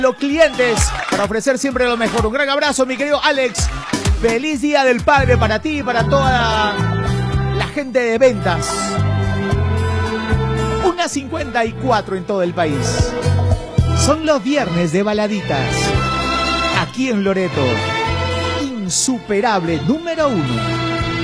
Los clientes para ofrecer siempre lo mejor. Un gran abrazo, mi querido Alex. Feliz Día del Padre para ti y para toda la gente de ventas. 1:54 en todo el país. Son los viernes de baladitas. Aquí en Loreto. Insuperable número 1.